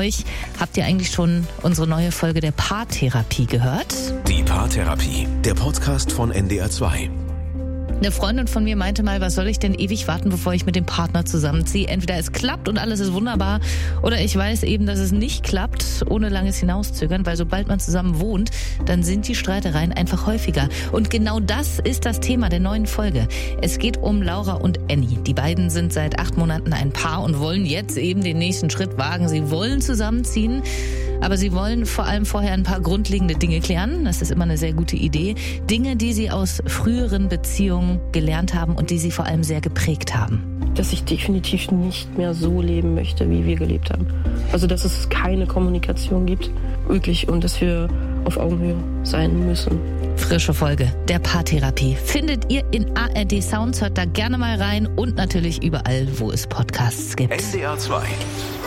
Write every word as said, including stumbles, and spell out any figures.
euch. Habt ihr eigentlich schon unsere neue Folge der Paartherapie gehört? Die Paartherapie, der Podcast von N D R zwei. Eine Freundin von mir meinte mal, was soll ich denn ewig warten, bevor ich mit dem Partner zusammenziehe? Entweder es klappt und alles ist wunderbar oder ich weiß eben, dass es nicht klappt, ohne langes Hinauszögern, weil sobald man zusammen wohnt, dann sind die Streitereien einfach häufiger. Und genau das ist das Thema der neuen Folge. Es geht um Laura und Annie. Die beiden sind seit acht Monaten ein Paar und wollen jetzt eben den nächsten Schritt wagen. Sie wollen zusammenziehen. Aber sie wollen vor allem vorher ein paar grundlegende Dinge klären. Das ist immer eine sehr gute Idee. Dinge, die sie aus früheren Beziehungen gelernt haben und die sie vor allem sehr geprägt haben. Dass ich definitiv nicht mehr so leben möchte, wie wir gelebt haben. Also, dass es keine Kommunikation gibt, wirklich, und dass wir auf Augenhöhe sein müssen. Frische Folge der Paartherapie findet ihr in A R D Sounds. Hört da gerne mal rein und natürlich überall, wo es Podcasts gibt. N D R zwei.